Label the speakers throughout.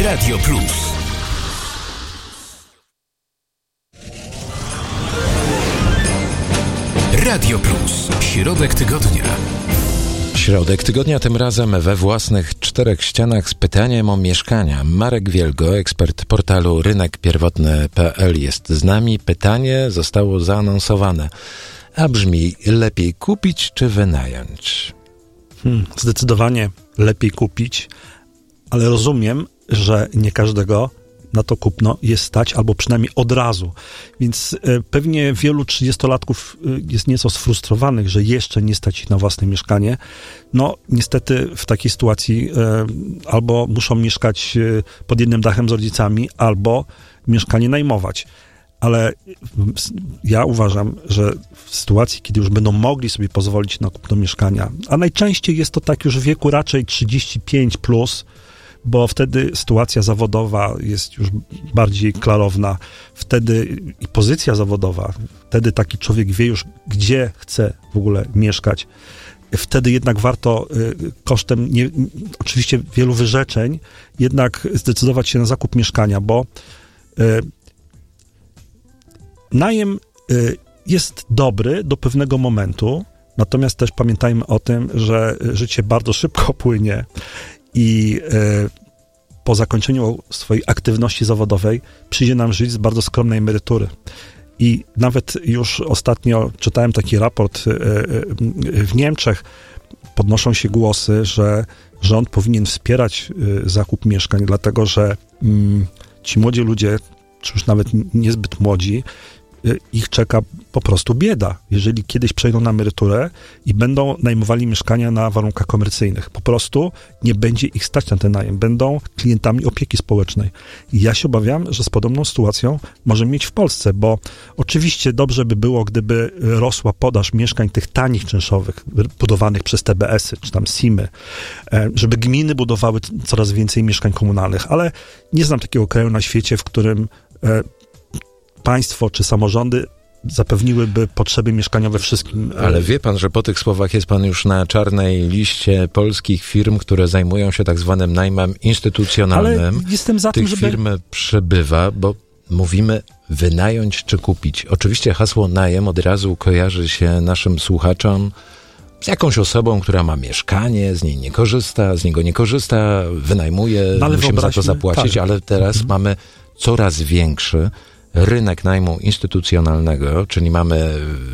Speaker 1: Radio Plus. Radio Plus. Środek tygodnia.
Speaker 2: Środek tygodnia, tym razem we własnych czterech ścianach z pytaniem o mieszkania. Marek Wielgo, ekspert portalu rynekpierwotny.pl jest z nami. Pytanie zostało zaanonsowane, a brzmi: lepiej kupić czy wynająć?
Speaker 3: Zdecydowanie lepiej kupić, ale rozumiem, że nie każdego na to kupno jest stać, albo przynajmniej od razu. Więc pewnie wielu 30-latków jest nieco sfrustrowanych, że jeszcze nie stać ich na własne mieszkanie. No, niestety w takiej sytuacji albo muszą mieszkać pod jednym dachem z rodzicami, albo mieszkanie najmować. Ale ja uważam, że w sytuacji, kiedy już będą mogli sobie pozwolić na kupno mieszkania, a najczęściej jest to tak już w wieku raczej 35+, bo wtedy sytuacja zawodowa jest już bardziej klarowna, wtedy i pozycja zawodowa, wtedy taki człowiek wie już, gdzie chce w ogóle mieszkać. Wtedy jednak warto kosztem oczywiście wielu wyrzeczeń jednak zdecydować się na zakup mieszkania, bo najem jest dobry do pewnego momentu, natomiast też pamiętajmy o tym, że życie bardzo szybko płynie i po zakończeniu swojej aktywności zawodowej przyjdzie nam żyć z bardzo skromnej emerytury. I nawet już ostatnio czytałem taki raport w Niemczech, podnoszą się głosy, że rząd powinien wspierać zakup mieszkań, dlatego że ci młodzi ludzie, czy już nawet niezbyt młodzi, ich czeka po prostu bieda, jeżeli kiedyś przejdą na emeryturę i będą najmowali mieszkania na warunkach komercyjnych. Po prostu nie będzie ich stać na ten najem. Będą klientami opieki społecznej. I ja się obawiam, że z podobną sytuacją możemy mieć w Polsce, bo oczywiście dobrze by było, gdyby rosła podaż mieszkań tych tanich czynszowych, budowanych przez TBS-y, czy tam SIM-y, żeby gminy budowały coraz więcej mieszkań komunalnych, ale nie znam takiego kraju na świecie, w którym państwo czy samorządy zapewniłyby potrzeby mieszkaniowe wszystkim.
Speaker 2: Ale wie pan, że po tych słowach jest pan już na czarnej liście polskich firm, które zajmują się tak zwanym najmem instytucjonalnym.
Speaker 3: Ale jestem za tym,
Speaker 2: tych firm przybywa, bo mówimy wynająć czy kupić. Oczywiście hasło najem od razu kojarzy się naszym słuchaczom z jakąś osobą, która ma mieszkanie, z niego nie korzysta, wynajmuje, musimy za to zapłacić, tak. Ale teraz mamy coraz większy rynek najmu instytucjonalnego, czyli mamy,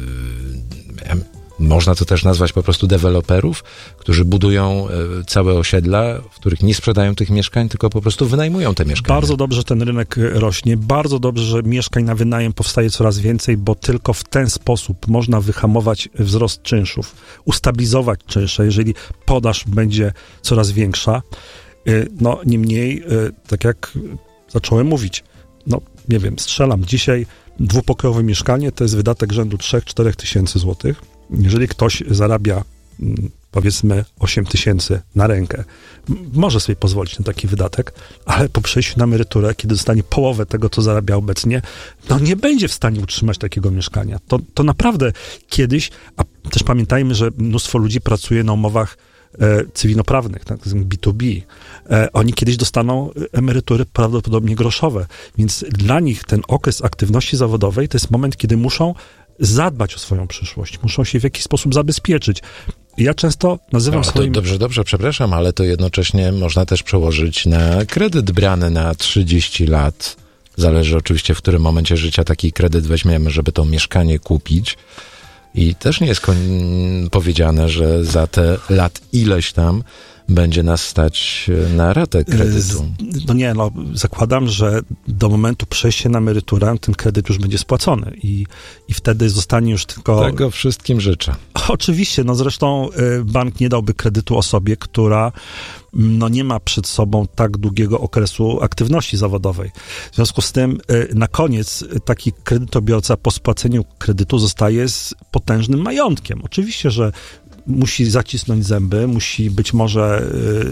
Speaker 2: można to też nazwać po prostu deweloperów, którzy budują całe osiedla, w których nie sprzedają tych mieszkań, tylko po prostu wynajmują te mieszkania.
Speaker 3: Bardzo dobrze, że ten rynek rośnie, bardzo dobrze, że mieszkań na wynajem powstaje coraz więcej, bo tylko w ten sposób można wyhamować wzrost czynszów, ustabilizować czynsze, jeżeli podaż będzie coraz większa. No, niemniej, tak jak zacząłem mówić, no, nie wiem, strzelam. Dzisiaj dwupokojowe mieszkanie to jest wydatek rzędu 3-4 tysięcy złotych. Jeżeli ktoś zarabia, powiedzmy, 8 tysięcy na rękę, może sobie pozwolić na taki wydatek, ale po przejściu na emeryturę, kiedy dostanie połowę tego, co zarabia obecnie, no nie będzie w stanie utrzymać takiego mieszkania. To naprawdę kiedyś, a też pamiętajmy, że mnóstwo ludzi pracuje na umowach cywilnoprawnych, tak, B2B. Oni kiedyś dostaną emerytury prawdopodobnie groszowe, więc dla nich ten okres aktywności zawodowej to jest moment, kiedy muszą zadbać o swoją przyszłość, muszą się w jakiś sposób zabezpieczyć. Ja często nazywam swoim...
Speaker 2: Dobrze, przepraszam, ale to jednocześnie można też przełożyć na kredyt brany na 30 lat. Zależy oczywiście, w którym momencie życia taki kredyt weźmiemy, żeby to mieszkanie kupić. I też nie jest powiedziane, że za te lat ileś tam będzie nas stać na ratę kredytu.
Speaker 3: Zakładam, że do momentu przejścia na emeryturę ten kredyt już będzie spłacony i wtedy zostanie już tylko...
Speaker 2: Tego wszystkim życzę.
Speaker 3: Oczywiście, zresztą bank nie dałby kredytu osobie, która nie ma przed sobą tak długiego okresu aktywności zawodowej. W związku z tym na koniec taki kredytobiorca po spłaceniu kredytu zostaje z potężnym majątkiem. Oczywiście, że musi zacisnąć zęby, musi być może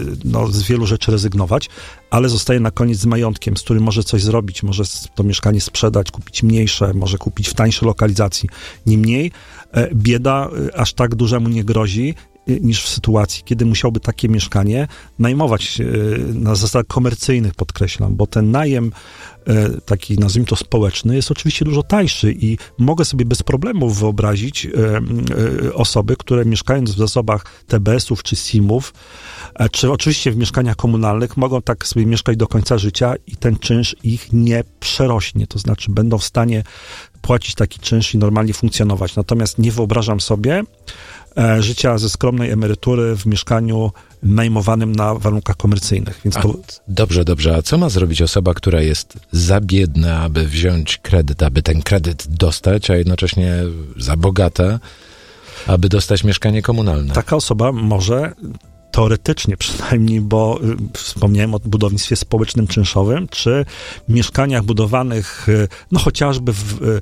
Speaker 3: z wielu rzeczy rezygnować, ale zostaje na koniec z majątkiem, z którym może coś zrobić, może to mieszkanie sprzedać, kupić mniejsze, może kupić w tańszej lokalizacji. Niemniej bieda aż tak dużemu nie grozi, niż w sytuacji, kiedy musiałby takie mieszkanie najmować na zasadach komercyjnych, podkreślam, bo ten najem taki, nazwijmy to, społeczny jest oczywiście dużo tańszy i mogę sobie bez problemów wyobrazić osoby, które mieszkając w zasobach TBS-ów czy SIM-ów, czy oczywiście w mieszkaniach komunalnych, mogą tak sobie mieszkać do końca życia i ten czynsz ich nie przerośnie, to znaczy będą w stanie płacić taki czynsz i normalnie funkcjonować. Natomiast nie wyobrażam sobie życia ze skromnej emerytury w mieszkaniu najmowanym na warunkach komercyjnych. Więc to...
Speaker 2: Dobrze. A co ma zrobić osoba, która jest za biedna, aby wziąć kredyt, aby ten kredyt dostać, a jednocześnie za bogata, aby dostać mieszkanie komunalne?
Speaker 3: Taka osoba może teoretycznie przynajmniej, bo wspomniałem o budownictwie społecznym czynszowym, czy mieszkaniach budowanych chociażby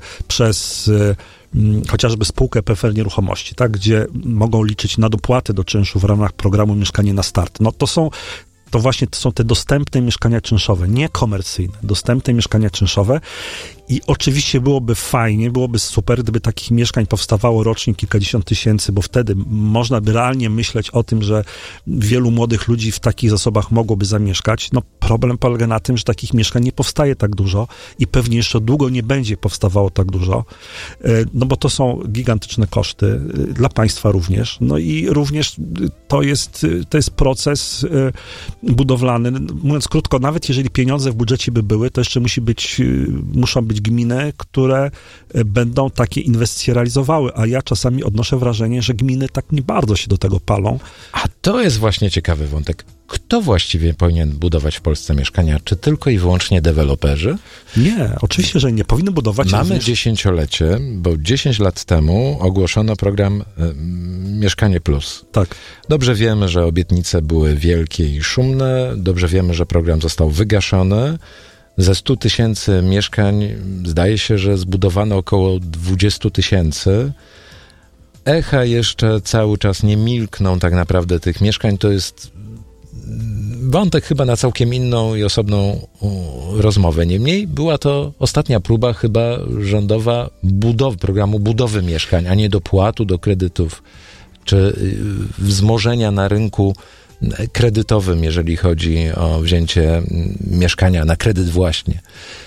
Speaker 3: chociażby spółkę PFR Nieruchomości, tak, gdzie mogą liczyć na dopłaty do czynszu w ramach programu Mieszkanie na Start. To właśnie są te dostępne mieszkania czynszowe, nie komercyjne, dostępne mieszkania czynszowe i oczywiście byłoby fajnie, byłoby super, gdyby takich mieszkań powstawało rocznie kilkadziesiąt tysięcy, bo wtedy można by realnie myśleć o tym, że wielu młodych ludzi w takich zasobach mogłoby zamieszkać. Problem polega na tym, że takich mieszkań nie powstaje tak dużo i pewnie jeszcze długo nie będzie powstawało tak dużo, bo to są gigantyczne koszty dla państwa również. I również to jest proces budowlany. Mówiąc krótko, nawet jeżeli pieniądze w budżecie by były, to jeszcze muszą być gminy, które będą takie inwestycje realizowały, a ja czasami odnoszę wrażenie, że gminy tak nie bardzo się do tego palą.
Speaker 2: A to jest właśnie ciekawy wątek. Kto właściwie powinien budować w Polsce mieszkania? Czy tylko i wyłącznie deweloperzy?
Speaker 3: Nie, oczywiście, że nie. Powinny budować...
Speaker 2: Mamy dziesięciolecie, bo 10 lat temu ogłoszono program Mieszkanie Plus.
Speaker 3: Tak.
Speaker 2: Dobrze wiemy, że obietnice były wielkie i szumne. Dobrze wiemy, że program został wygaszony. Ze 100 tysięcy mieszkań zdaje się, że zbudowano około 20 tysięcy. Echa jeszcze cały czas nie milkną tak naprawdę tych mieszkań. To jest wątek chyba na całkiem inną i osobną rozmowę. Niemniej była to ostatnia próba chyba rządowa programu budowy mieszkań, a nie dopłatu do kredytów, czy wzmożenia na rynku kredytowym, jeżeli chodzi o wzięcie mieszkania na kredyt właśnie.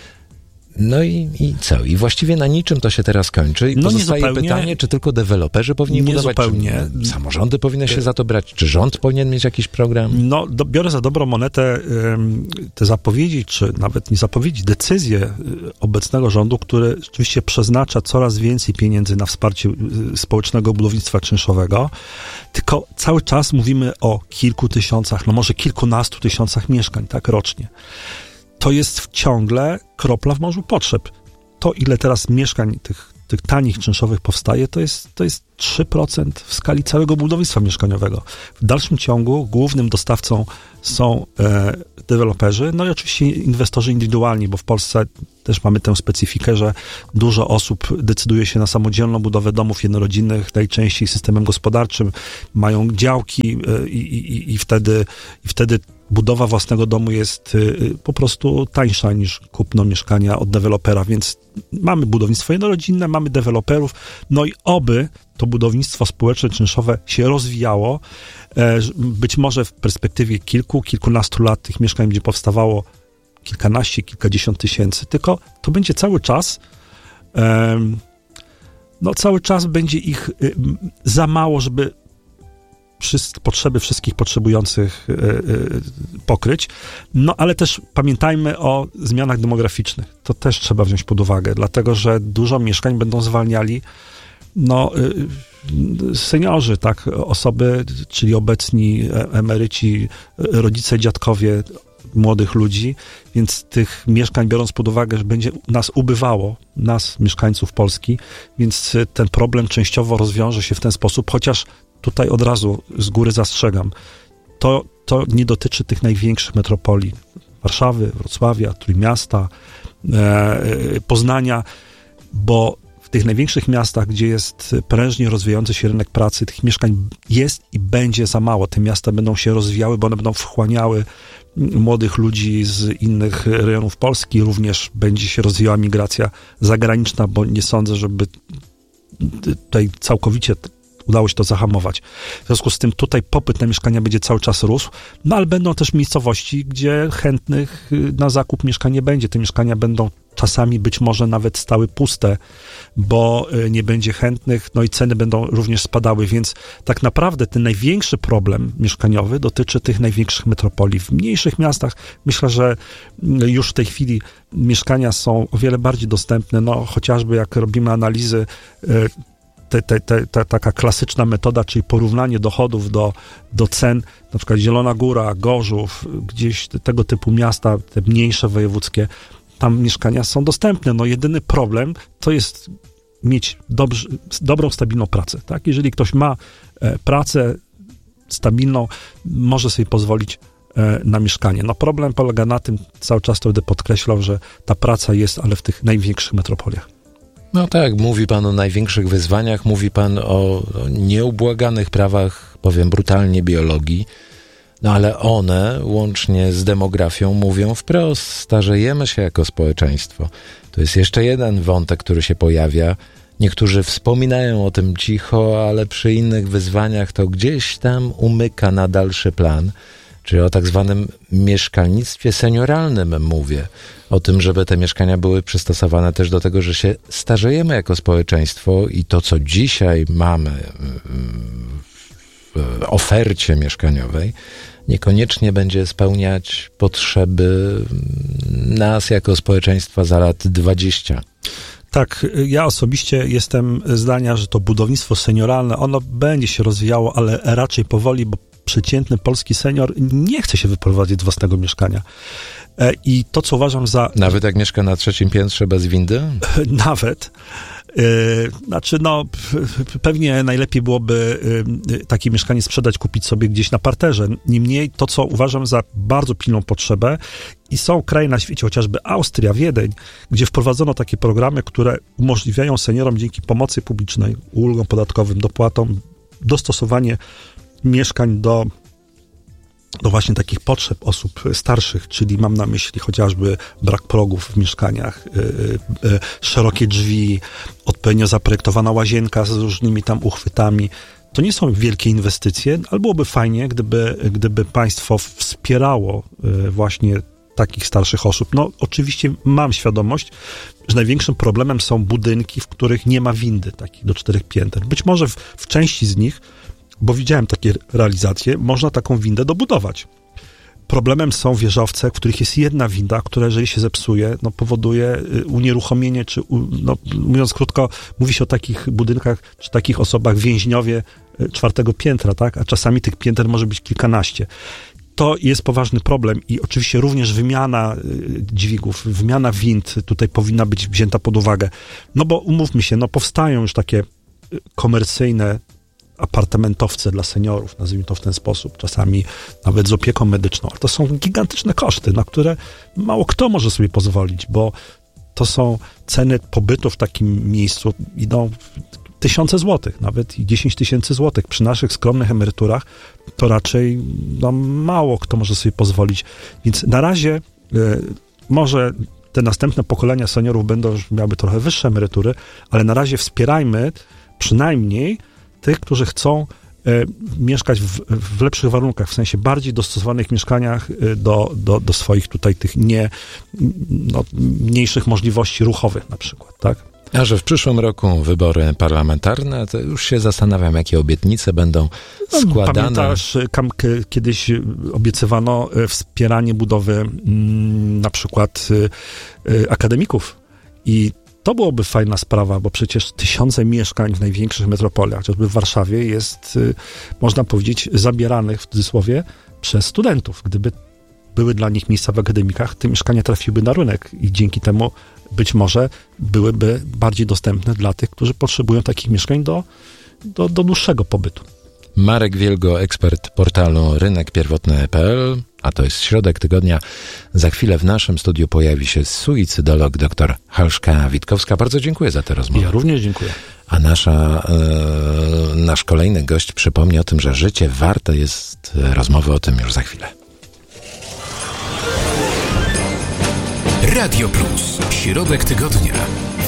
Speaker 2: I co? I właściwie na niczym to się teraz kończy. I pozostaje pytanie, czy tylko deweloperzy powinni budować,
Speaker 3: zupełnie.
Speaker 2: Czy samorządy powinny się za to brać, czy rząd powinien mieć jakiś program?
Speaker 3: Biorę za dobrą monetę te zapowiedzi, czy nawet nie zapowiedzi, decyzje obecnego rządu, który rzeczywiście przeznacza coraz więcej pieniędzy na wsparcie społecznego budownictwa czynszowego, tylko cały czas mówimy o kilku tysiącach, może kilkunastu tysiącach mieszkań, tak, rocznie. To jest ciągle kropla w morzu potrzeb. To, ile teraz mieszkań tych tanich czynszowych powstaje, to jest 3% w skali całego budownictwa mieszkaniowego. W dalszym ciągu głównym dostawcą są deweloperzy, i oczywiście inwestorzy indywidualni, bo w Polsce też mamy tę specyfikę, że dużo osób decyduje się na samodzielną budowę domów jednorodzinnych, najczęściej systemem gospodarczym, mają działki i wtedy budowa własnego domu jest po prostu tańsza niż kupno mieszkania od dewelopera, więc mamy budownictwo jednorodzinne, mamy deweloperów, i oby to budownictwo społeczne, czynszowe się rozwijało. Być może w perspektywie kilkunastu lat tych mieszkań będzie powstawało kilkanaście, kilkadziesiąt tysięcy, tylko to będzie cały czas cały czas będzie ich za mało, żeby potrzeby wszystkich potrzebujących pokryć. Ale też pamiętajmy o zmianach demograficznych. To też trzeba wziąć pod uwagę, dlatego że dużo mieszkań będą zwalniali seniorzy, tak, osoby, czyli obecni emeryci, rodzice, dziadkowie młodych ludzi, więc tych mieszkań, biorąc pod uwagę, że będzie nas ubywało, nas, mieszkańców Polski, więc ten problem częściowo rozwiąże się w ten sposób, chociaż tutaj od razu z góry zastrzegam, to nie dotyczy tych największych metropolii, Warszawy, Wrocławia, Trójmiasta, Poznania, bo w tych największych miastach, gdzie jest prężnie rozwijający się rynek pracy, tych mieszkań jest i będzie za mało. Te miasta będą się rozwijały, bo one będą wchłaniały młodych ludzi z innych rejonów Polski. Również będzie się rozwijała migracja zagraniczna, bo nie sądzę, żeby tutaj całkowicie udało się to zahamować. W związku z tym tutaj popyt na mieszkania będzie cały czas rósł, no ale będą też miejscowości, gdzie chętnych na zakup mieszkań nie będzie. Te mieszkania będą czasami być może nawet stały puste, bo nie będzie chętnych, no i ceny będą również spadały, więc tak naprawdę ten największy problem mieszkaniowy dotyczy tych największych metropolii. W mniejszych miastach myślę, że już w tej chwili mieszkania są o wiele bardziej dostępne, no chociażby jak robimy analizy, taka klasyczna metoda, czyli porównanie dochodów do cen, na przykład Zielona Góra, Gorzów, gdzieś tego typu miasta, te mniejsze wojewódzkie, tam mieszkania są dostępne. No jedyny problem to jest mieć dobrą, stabilną pracę. Tak? Jeżeli ktoś ma pracę stabilną, może sobie pozwolić na mieszkanie. No problem polega na tym, cały czas to będę podkreślał, że ta praca jest, ale w tych największych metropoliach.
Speaker 2: No tak, mówi pan o największych wyzwaniach, mówi pan o nieubłaganych prawach, powiem brutalnie, biologii, no ale one, łącznie z demografią, mówią wprost, starzejemy się jako społeczeństwo. To jest jeszcze jeden wątek, który się pojawia. Niektórzy wspominają o tym cicho, ale przy innych wyzwaniach to gdzieś tam umyka na dalszy plan. Czyli o tak zwanym mieszkalnictwie senioralnym mówię. O tym, żeby te mieszkania były przystosowane też do tego, że się starzejemy jako społeczeństwo i to, co dzisiaj mamy w ofercie mieszkaniowej, niekoniecznie będzie spełniać potrzeby nas jako społeczeństwa za lat 20.
Speaker 3: Tak, ja osobiście jestem zdania, że to budownictwo senioralne, ono będzie się rozwijało, ale raczej powoli, bo przeciętny polski senior nie chce się wyprowadzić z własnego mieszkania. I to, co uważam za...
Speaker 2: Nawet jak mieszka na 3. piętrze bez windy?
Speaker 3: Nawet. Znaczy, no, pewnie najlepiej byłoby takie mieszkanie sprzedać, kupić sobie gdzieś na parterze. Niemniej to, co uważam za bardzo pilną potrzebę i są kraje na świecie, chociażby Austria, Wiedeń, gdzie wprowadzono takie programy, które umożliwiają seniorom dzięki pomocy publicznej, ulgom podatkowym, dopłatom, dostosowanie mieszkań do właśnie takich potrzeb osób starszych, czyli mam na myśli chociażby brak progów w mieszkaniach, szerokie drzwi, odpowiednio zaprojektowana łazienka z różnymi tam uchwytami. To nie są wielkie inwestycje, ale byłoby fajnie, gdyby państwo wspierało właśnie takich starszych osób. No oczywiście mam świadomość, że największym problemem są budynki, w których nie ma windy takich do 4 pięter. Być może w części z nich, bo widziałem takie realizacje, można taką windę dobudować. Problemem są wieżowce, w których jest jedna winda, która jeżeli się zepsuje, no powoduje unieruchomienie, czy no, mówiąc krótko, mówi się o takich budynkach, czy takich osobach więźniowie 4 piętra, tak? A czasami tych pięter może być kilkanaście. To jest poważny problem i oczywiście również wymiana dźwigów, wymiana wind tutaj powinna być wzięta pod uwagę. No bo umówmy się, no powstają już takie komercyjne apartamentowce dla seniorów, nazwijmy to w ten sposób, czasami nawet z opieką medyczną, ale to są gigantyczne koszty, na które mało kto może sobie pozwolić, bo to są ceny pobytu w takim miejscu, idą tysiące złotych, nawet i 10 000 złotych. Przy naszych skromnych emeryturach to raczej no, mało kto może sobie pozwolić, więc na razie może te następne pokolenia seniorów będą już miały trochę wyższe emerytury, ale na razie wspierajmy przynajmniej tych, którzy chcą mieszkać w lepszych warunkach, w sensie bardziej dostosowanych mieszkaniach do swoich tutaj tych mniejszych możliwości ruchowych na przykład, tak?
Speaker 2: A że w przyszłym roku wybory parlamentarne, to już się zastanawiam, jakie obietnice będą składane.
Speaker 3: Pamiętasz, kiedyś obiecywano wspieranie budowy na przykład akademików i to byłoby fajna sprawa, bo przecież tysiące mieszkań w największych metropoliach, chociażby w Warszawie, jest, można powiedzieć, zabieranych w cudzysłowie przez studentów. Gdyby były dla nich miejsca w akademikach, te mieszkania trafiłyby na rynek i dzięki temu być może byłyby bardziej dostępne dla tych, którzy potrzebują takich mieszkań do dłuższego pobytu.
Speaker 2: Marek Wielgo, ekspert portalu rynekpierwotny.pl, a to jest środek tygodnia. Za chwilę w naszym studiu pojawi się suicydolog dr Halszka Witkowska. Bardzo dziękuję za tę rozmowę.
Speaker 3: Ja również dziękuję.
Speaker 2: A nasz kolejny gość przypomni o tym, że życie warte jest rozmowy o tym już za chwilę.
Speaker 1: Radio Plus. Środek tygodnia.